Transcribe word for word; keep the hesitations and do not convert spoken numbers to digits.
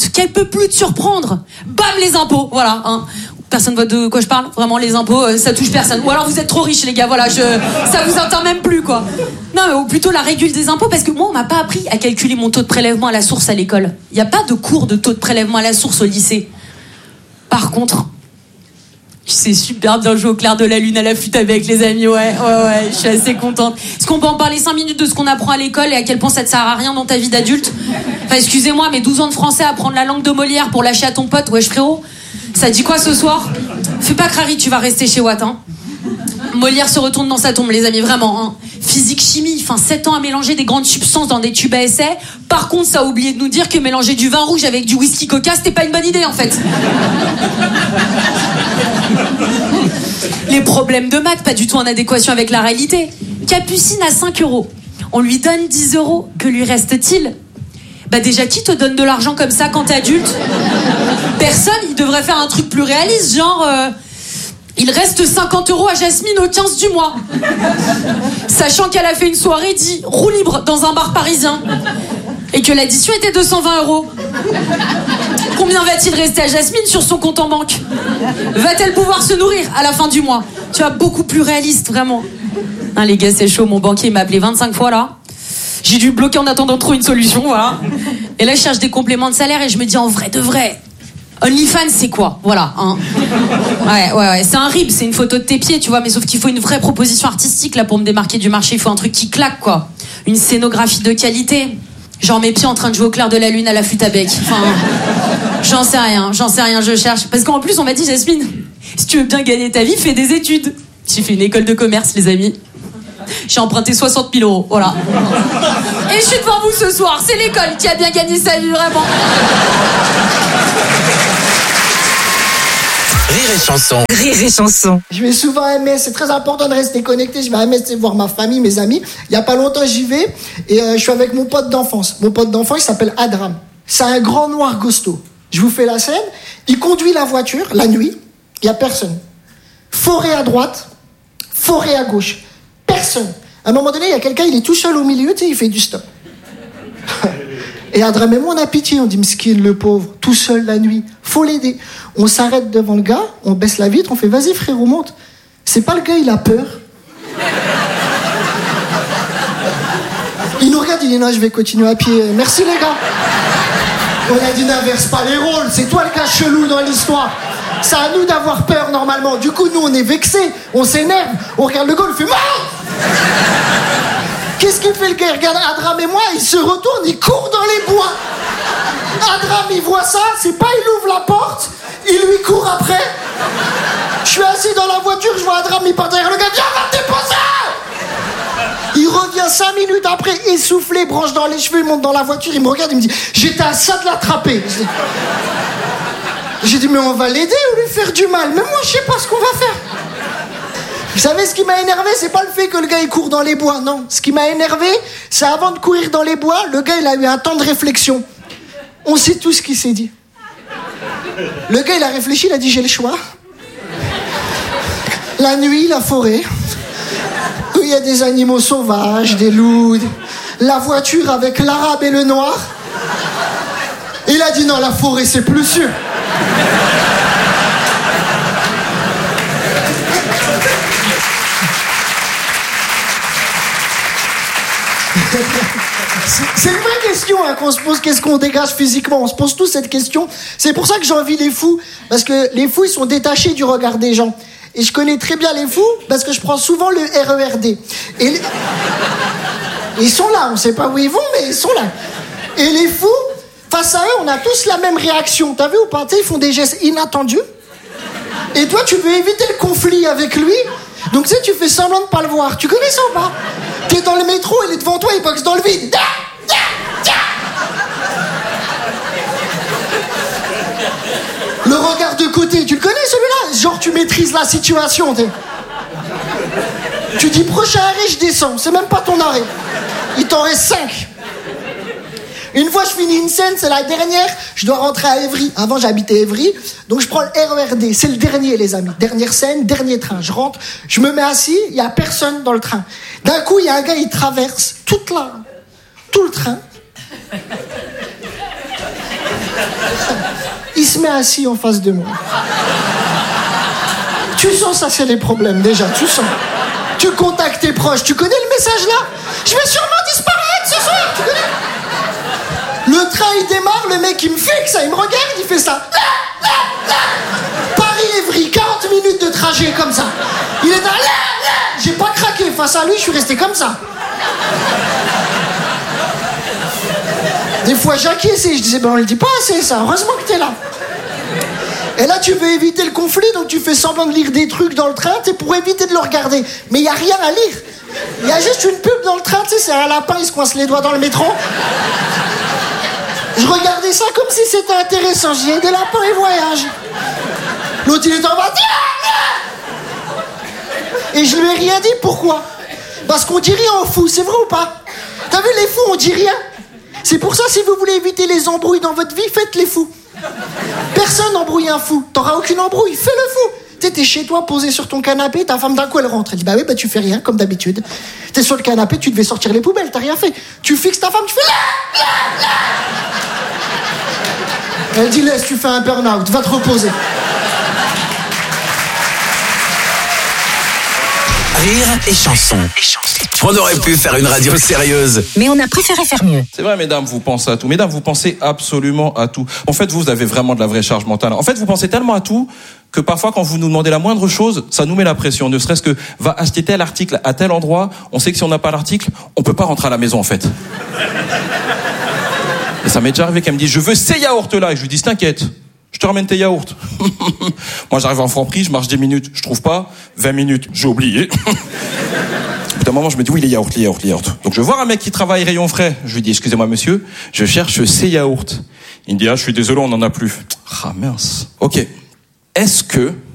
adulte, qu'elle peut plus te surprendre. Bam, les impôts, voilà. Hein. Personne voit de quoi je parle. Vraiment, les impôts, euh, ça touche personne. Ou alors vous êtes trop riches, les gars. Voilà, je, ça vous entend même plus, quoi. Non, mais ou plutôt la régule des impôts, parce que moi, on m'a pas appris à calculer mon taux de prélèvement à la source à l'école. Il y a pas de cours de taux de prélèvement à la source au lycée. Par contre, c'est super bien joué au clair de la lune à la flûte avec les amis. Ouais, ouais, ouais. Je suis assez contente. Est-ce qu'on peut en parler cinq minutes de ce qu'on apprend à l'école et à quel point ça te sert à rien dans ta vie d'adulte? Enfin, excusez-moi, mais douze ans de français à apprendre la langue de Molière pour lâcher à ton pote. Wesh, frérot. Ça dit quoi ce soir? Fais pas crari, tu vas rester chez Watt, hein. Molière se retourne dans sa tombe, les amis, vraiment, hein. Physique, chimie, enfin sept ans à mélanger des grandes substances dans des tubes à essai. Par contre, ça a oublié de nous dire que mélanger du vin rouge avec du whisky coca, c'était pas une bonne idée, en fait. Les problèmes de maths, pas du tout en adéquation avec la réalité. Capucine à cinq euros. On lui donne dix euros. Que lui reste-t-il? Bah déjà, qui te donne de l'argent comme ça quand t'es adulte? Personne. Il devrait faire un truc plus réaliste, genre... Euh, il reste cinquante euros à Jasmine au quinze du mois. Sachant qu'elle a fait une soirée dit roue libre dans un bar parisien. Et que l'addition était deux cent vingt euros. Combien va-t-il rester à Jasmine sur son compte en banque? Va-t-elle pouvoir se nourrir à la fin du mois? Tu vois, beaucoup plus réaliste, vraiment. Hein, les gars, c'est chaud. Mon banquier m'a appelé vingt-cinq fois, là. J'ai dû bloquer en attendant de trouver une solution, voilà. Et là, je cherche des compléments de salaire et je me dis, en vrai de vrai, OnlyFans, c'est quoi? Voilà, hein. Ouais, ouais, ouais. C'est un rib, c'est une photo de tes pieds, tu vois, mais sauf qu'il faut une vraie proposition artistique, là, pour me démarquer du marché. Il faut un truc qui claque, quoi. Une scénographie de qualité. Genre mes pieds en train de jouer au clair de la lune à la flûte à bec. Enfin, j'en sais rien, j'en sais rien, je cherche. Parce qu'en plus, on m'a dit, Jasmine, si tu veux bien gagner ta vie, fais des études. J'ai fait une école de commerce, les amis. J'ai emprunté soixante mille euros, voilà. Et je suis devant vous ce soir, c'est l'école qui a bien gagné sa vie, vraiment. Rire et chanson. Rire et chanson. Je vais souvent à M S, c'est très important de rester connecté. Je vais à M S voir ma famille, mes amis. Il y a pas longtemps, j'y vais et euh, je suis avec mon pote d'enfance. Mon pote d'enfance, il s'appelle Adram. C'est un grand noir costaud. Je vous fais la scène. Il conduit la voiture la nuit. Il y a personne. Forêt à droite, forêt à gauche. Personne. À un moment donné, il y a quelqu'un, il est tout seul au milieu, tu sais, il fait du stop. Et Adram et moi, on a pitié. On dit, Mskin, le pauvre, tout seul la nuit. Faut l'aider. On s'arrête devant le gars, on baisse la vitre, on fait, vas-y frérot, monte. C'est pas le gars, il a peur. Il nous regarde, il dit, non, je vais continuer à pied. Merci les gars. On a dit, n'inverse pas les rôles. C'est toi le gars chelou dans l'histoire. C'est à nous d'avoir peur normalement. Du coup, nous, on est vexés, on s'énerve. On regarde le gars, on fait, mort. Qu'est-ce qu'il fait le gars? Il regarde Adram et moi, il se retourne, il court dans les bois. Adram, il voit ça, c'est pas il ouvre la porte, il lui court après. Je suis assis dans la voiture, je vois Adram, il part derrière le gars, viens, va te déposer. Il revient cinq minutes après, essoufflé, branche dans les cheveux, il monte dans la voiture, il me regarde, il me dit, j'étais à ça de l'attraper. J'ai dit, mais on va l'aider ou lui faire du mal? Mais moi, je sais pas ce qu'on va faire. Vous savez ce qui m'a énervé, c'est pas le fait que le gars il court dans les bois, non. Ce qui m'a énervé, c'est avant de courir dans les bois, le gars il a eu un temps de réflexion. On sait tout ce qu'il s'est dit. Le gars il a réfléchi, il a dit j'ai le choix. La nuit, la forêt, où il y a des animaux sauvages, des loups, la voiture avec l'arabe et le noir. Il a dit non, la forêt c'est plus sûr. C'est une vraie question hein, qu'on se pose, qu'est-ce qu'on dégage physiquement? On se pose tous cette question. C'est pour ça que j'envie les fous, parce que les fous, ils sont détachés du regard des gens. Et je connais très bien les fous, parce que je prends souvent le R E R D. Et les... ils sont là, on sait pas où ils vont, mais ils sont là. Et les fous, face à eux, on a tous la même réaction. T'as vu ou pas? Ils font des gestes inattendus. Et toi, tu veux éviter le conflit avec lui. Donc, tu sais, tu fais semblant de pas le voir. Tu connais ça ou pas? T'es dans le métro, il est devant toi, il boxe dans le vide. Le regard de côté, tu le connais celui-là? Genre, tu maîtrises la situation. T'es... Tu dis prochain arrêt, je descends. C'est même pas ton arrêt. Il t'en reste cinq. Une fois, je finis une scène, c'est la dernière. Je dois rentrer à Évry. Avant, j'habitais Évry. Donc, je prends le R E R D. C'est le dernier, les amis. Dernière scène, dernier train. Je rentre, je me mets assis. Il n'y a personne dans le train. D'un coup, il y a un gars, il traverse toute la... tout le train. Il se met assis en face de moi. Tu sens ça, c'est les problèmes déjà, tu sens. Tu contactes tes proches, tu connais le message là? Je vais sûrement disparaître ce soir, tu connais? Le train il démarre, le mec il me fixe, il me regarde, il fait ça. Paris-Évry, quarante minutes de trajet comme ça. Il est dans... J'ai pas craqué face à lui, je suis resté comme ça. Des fois j'acquiesçais, je disais ben on le dit pas assez ça, heureusement que t'es là. Et là tu veux éviter le conflit, donc tu fais semblant de lire des trucs dans le train, c'est pour éviter de le regarder. Mais il y a rien à lire. Il y a juste une pub dans le train, tu sais, c'est un lapin, il se coince les doigts dans le métro. Je regardais ça comme si c'était intéressant, j'ai des lapins et voyage. L'autre il est en bas. Et je lui ai rien dit, pourquoi? Parce qu'on dit rien aux fous, c'est vrai ou pas? T'as vu les fous, on dit rien. C'est pour ça, si vous voulez éviter les embrouilles dans votre vie, faites les fous. Personne n'embrouille un fou. T'auras aucune embrouille, fais le fou. Tu sais, t'es chez toi, posé sur ton canapé, ta femme d'un coup elle rentre. Elle dit bah oui, bah tu fais rien, comme d'habitude. T'es sur le canapé, tu devais sortir les poubelles, t'as rien fait. Tu fixes ta femme, tu fais là, là, là. Elle dit laisse, tu fais un burn-out, va te reposer. Rire et chanson. On aurait pu faire une radio sérieuse, mais on a préféré faire mieux. C'est vrai, mesdames, vous pensez à tout. Mesdames, vous pensez absolument à tout. En fait, vous avez vraiment de la vraie charge mentale. En fait, vous pensez tellement à tout que parfois, quand vous nous demandez la moindre chose, ça nous met la pression. Ne serait-ce que, va acheter tel article à tel endroit. On sait que si on n'a pas l'article, on peut pas rentrer à la maison, en fait. Et ça m'est déjà arrivé qu'elle me dise, je veux ces yaourts-là. Et je lui dis, t'inquiète. Je te ramène tes yaourts. Moi, j'arrive en Franprix, je marche dix minutes, je trouve pas. vingt minutes, j'ai oublié. Au bout d'un moment, je me dis, oui, les yaourts, les yaourts, les yaourts. Donc, je vois un mec qui travaille rayon frais. Je lui dis, excusez-moi, monsieur, je cherche ces yaourts. Il me dit, ah, je suis désolé, on n'en a plus. Ah, mince. Ok. Est-ce que